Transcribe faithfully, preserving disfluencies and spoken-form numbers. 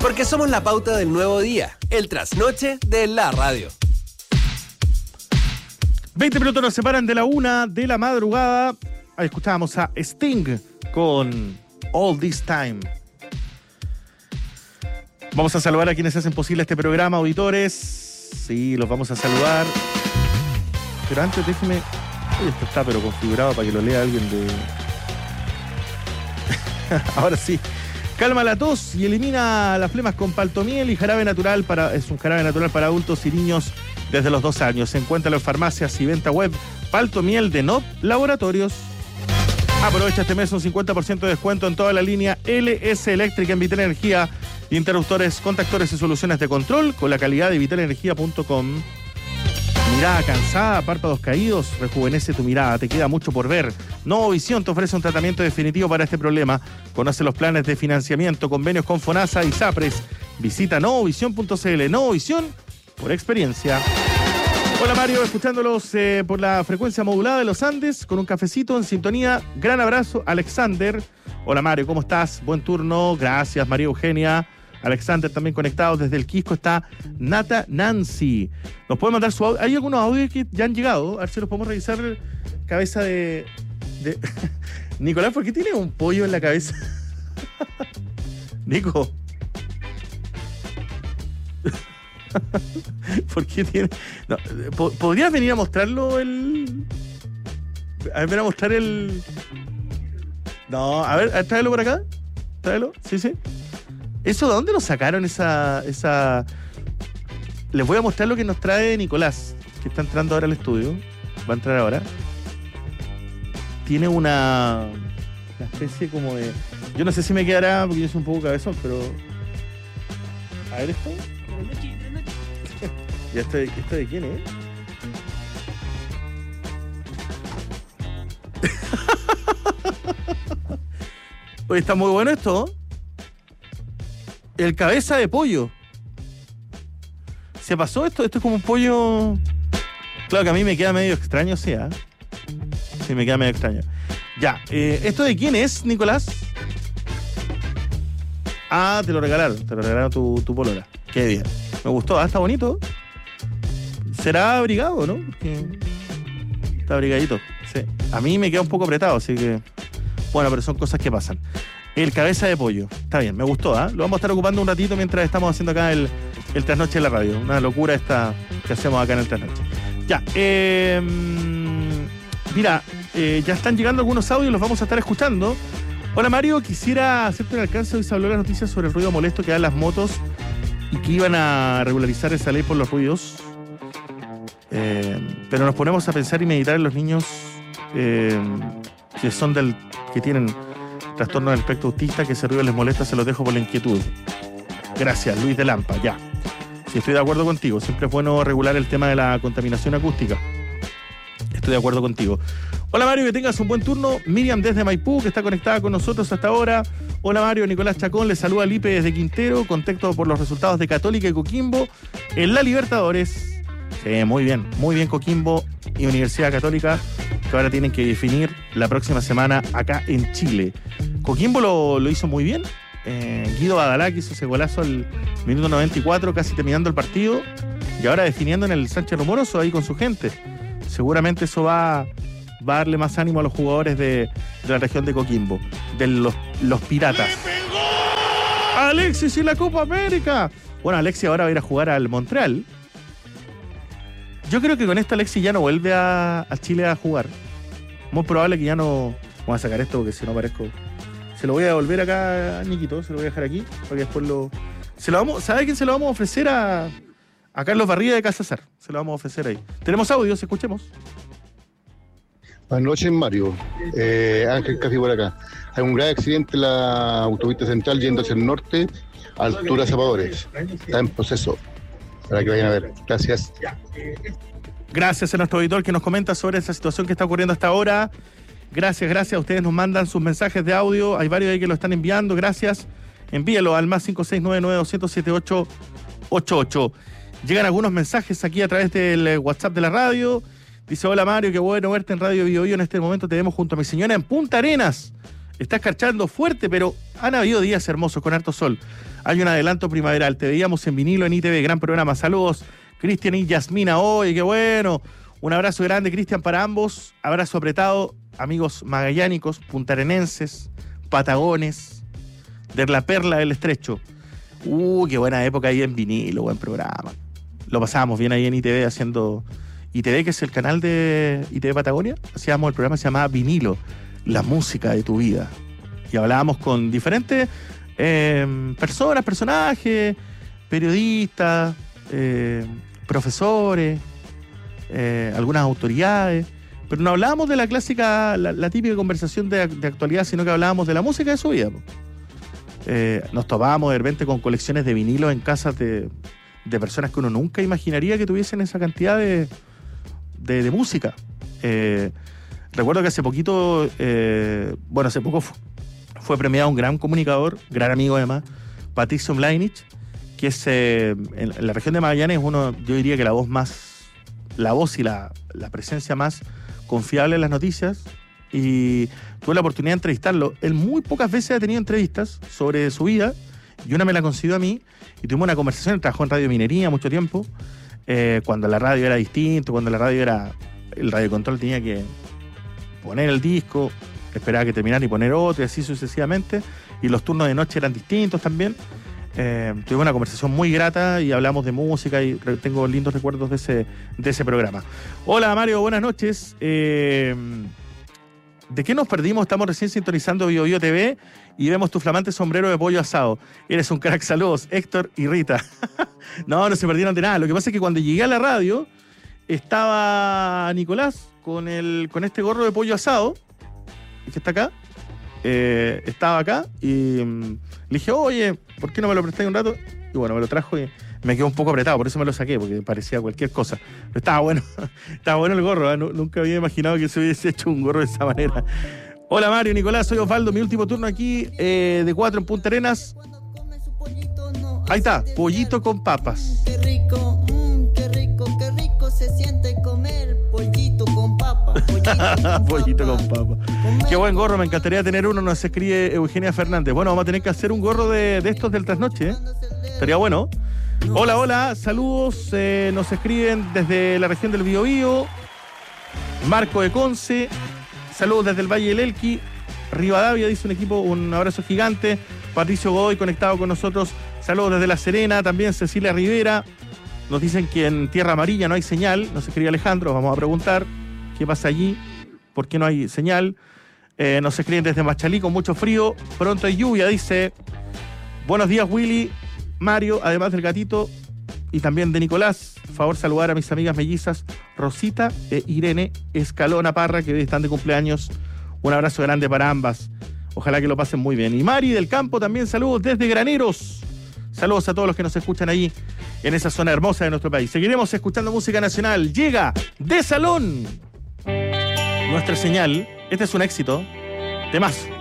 Porque somos la pauta del nuevo día, el trasnoche de la radio. veinte minutos nos separan de la una de la madrugada. Ahí escuchábamos a Sting con All This Time. Vamos a saludar a quienes hacen posible este programa, auditores. Sí, los vamos a saludar. Pero antes déjeme... Esto está pero configurado para que lo lea alguien de... Ahora sí. Calma la tos y elimina las flemas con paltomiel y jarabe natural para... Es un jarabe natural para adultos y niños desde los dos años. Se encuentra en farmacias y venta web. Paltomiel de N O P Laboratorios. Aprovecha este mes un cincuenta por ciento de descuento en toda la línea L S Eléctrica en Vital Energía. Interruptores, contactores y soluciones de control con la calidad de vital energía punto com. Mirada cansada, párpados caídos, rejuvenece tu mirada, te queda mucho por ver. Novovisión te ofrece un tratamiento definitivo para este problema. Conoce los planes de financiamiento, convenios con FONASA y SAPRES. Visita novovisión punto c l. Novovisión por experiencia. Hola Mario, escuchándolos eh, por la frecuencia modulada de los Andes, con un cafecito en sintonía. Gran abrazo, Alexander. Hola Mario, ¿cómo estás? Buen turno, gracias María Eugenia. Alexander también conectado desde el Quisco está Nata Nancy. Nos puede mandar su audio. Hay algunos audios que ya han llegado. A ver si los podemos revisar. Cabeza de... de... Nicolás, ¿por qué tiene un pollo en la cabeza? Nico. ¿Por qué tiene...? No, ¿podrías venir a mostrarlo el...? A ver, ven a mostrar el... No, a ver, tráelo por acá. Tráelo, sí, sí. ¿Eso de dónde lo sacaron esa, esa...? Les voy a mostrar lo que nos trae Nicolás, que está entrando ahora al estudio. Va a entrar ahora. Tiene una... Una especie como de... Yo no sé si me quedará, porque yo soy un poco cabezón, pero... A ver esto. ¿Y esto de, esto de quién es? Oye, está muy bueno esto. El cabeza de pollo. ¿Se pasó esto? Esto es como un pollo... Claro que a mí me queda medio extraño, sí, ¿eh? Sí, me queda medio extraño. Ya, eh, ¿esto de quién es, Nicolás? Ah, te lo regalaron. Te lo regalaron tu, tu polola. Qué bien. Me gustó, ah, está bonito. Será abrigado, ¿no? Porque está abrigadito. Sí. A mí me queda un poco apretado, así que... Bueno, pero son cosas que pasan. El cabeza de pollo. Está bien, me gustó, ¿ah? ¿eh? Lo vamos a estar ocupando un ratito mientras estamos haciendo acá el, el trasnoche en la radio. Una locura esta que hacemos acá en el trasnoche. Ya, eh, mira, eh, ya están llegando algunos audios, los vamos a estar escuchando. Hola Mario, quisiera hacerte un alcance. Hoy se habló de las noticias sobre el ruido molesto que dan las motos y que iban a regularizar esa ley por los ruidos. Eh, pero nos ponemos a pensar y meditar en los niños eh, que son del que tienen trastorno del espectro autista, que ese ruido les molesta, se los dejo por la inquietud. Gracias, Luis de Lampa, ya. Sí, estoy de acuerdo contigo, siempre es bueno regular el tema de la contaminación acústica. Estoy de acuerdo contigo. Hola Mario, que tengas un buen turno. Miriam desde Maipú, que está conectada con nosotros hasta ahora. Hola Mario, Nicolás Chacón, le saluda Lipe desde Quintero, contento por los resultados de Católica y Coquimbo en la Libertadores. Sí, muy bien, muy bien Coquimbo y Universidad Católica, que ahora tienen que definir la próxima semana acá en Chile. Coquimbo lo, lo hizo muy bien. Eh, Guido Badalá que hizo ese golazo al minuto noventa y cuatro, casi terminando el partido, y ahora definiendo en el Sánchez Romoroso ahí con su gente. Seguramente eso va, va a darle más ánimo a los jugadores de, de la región de Coquimbo, de los, los Piratas. ¡Alexis y la Copa América! Bueno, Alexis ahora va a ir a jugar al Montreal. Yo creo que con esto Alexis ya no vuelve a, a Chile a jugar. Muy probable que ya no... Vamos a sacar esto porque si no parezco... Se lo voy a devolver acá a Niquito, se lo voy a dejar aquí, para que después lo... Se lo vamos... ¿Sabe quién se lo vamos a ofrecer? A, a Carlos Barriga de Casazar. Se lo vamos a ofrecer ahí. Tenemos audios, escuchemos. Buenas noches, Mario. Eh, Ángel Café por acá. Hay un grave accidente en la autopista central yendo hacia el norte, altura Zapadores. Está en proceso. Para que vayan a ver. Gracias. Gracias a nuestro auditor que nos comenta sobre esa situación que está ocurriendo hasta ahora. Gracias, gracias. Ustedes nos mandan sus mensajes de audio. Hay varios ahí que lo están enviando. Gracias. Envíelo al más cinco seis nueve nueve dos cero siete ocho ocho ocho. Llegan algunos mensajes aquí a través del WhatsApp de la radio. Dice, hola Mario, qué bueno verte en Radio Bio Bio. En este momento te vemos junto a mi señora en Punta Arenas, Está escarchando fuerte, pero han habido días hermosos con harto sol. Hay un adelanto primaveral. Te veíamos en vinilo en I T V. Gran programa. Saludos, Cristian y Yasmina. Oye, qué bueno. Un abrazo grande, Cristian, para ambos. Abrazo apretado, amigos magallánicos, puntarenenses, patagones, de la perla del estrecho. Uh, qué buena época ahí en vinilo, buen programa. Lo pasábamos bien ahí en I T V haciendo... I T V, que es el canal de I T V Patagonia, hacíamos el programa, se llamaba Vinilo, la música de tu vida. Y hablábamos con diferentes eh, personas, personajes, periodistas, eh, profesores, eh, algunas autoridades, pero no hablábamos de la clásica, la, la típica conversación de, de actualidad, sino que hablábamos de la música de su vida. Eh, nos topábamos de repente con colecciones de vinilos en casas de, de personas que uno nunca imaginaría que tuviesen esa cantidad de, de, de música. Eh, recuerdo que hace poquito, eh, bueno, hace poco fu- fue premiado un gran comunicador, gran amigo además, Patricio Mladenich, que es eh, en, en la región de Magallanes uno, yo diría que la voz más, la voz y la, la presencia más confiable en las noticias, y tuve la oportunidad de entrevistarlo. Él muy pocas veces ha tenido entrevistas sobre su vida, y una me la concedió a mí, y tuvimos una conversación. Él trabajó en Radio Minería mucho tiempo, eh, cuando la radio era distinto, cuando la radio era, el radiocontrol tenía que poner el disco, esperaba que terminara y poner otro, y así sucesivamente, y los turnos de noche eran distintos también. Eh, tuvimos una conversación muy grata y hablamos de música y re- tengo lindos recuerdos de ese, de ese programa. Hola Mario, buenas noches. Eh, ¿De qué nos perdimos? Estamos recién sintonizando Bio Bio T V y vemos tu flamante sombrero de pollo asado. Eres un crack, saludos, Héctor y Rita. No, no se perdieron de nada. Lo que pasa es que cuando llegué a la radio estaba Nicolás con, el, con este gorro de pollo asado, que está acá. Eh, estaba acá y mm, le dije, oye, ¿por qué no me lo prestáis un rato? Y bueno, me lo trajo y me quedó un poco apretado, por eso me lo saqué, porque parecía cualquier cosa. Pero estaba bueno, estaba bueno el gorro, ¿eh? Nunca había imaginado que se hubiese hecho un gorro de esa manera. Hola Mario, Nicolás, soy Osvaldo, mi último turno aquí eh, de cuatro en Punta Arenas. Ahí está, pollito con papas. Qué rico, mmm, qué rico, qué rico se siente comer pollito con papa. Pollito, Pollito con papa. Qué buen gorro, me encantaría tener uno, nos escribe Eugenia Fernández. Bueno, vamos a tener que hacer un gorro de, de estos del trasnoche, ¿eh? Estaría bueno. Hola, hola, saludos, eh, nos escriben desde la región del Biobío, Marco de Conce, saludos desde el Valle del Elqui, Rivadavia dice un equipo, un abrazo gigante, Patricio Godoy conectado con nosotros, saludos desde La Serena, también Cecilia Rivera, nos dicen que en Tierra Amarilla no hay señal, nos escribe Alejandro, vamos a preguntar qué pasa allí, por qué no hay señal. Eh, nos escriben desde Machalí con mucho frío, pronto hay lluvia, dice, buenos días Willy, Mario, además del gatito y también de Nicolás, favor saludar a mis amigas mellizas Rosita e Irene Escalona Parra, que hoy están de cumpleaños. Un abrazo grande para ambas, ojalá que lo pasen muy bien. Y Mari del Campo también, saludos desde Graneros, saludos a todos los que nos escuchan ahí en esa zona hermosa de nuestro país. Seguiremos escuchando música nacional, llega de Salón nuestra señal, este es un éxito, temazo.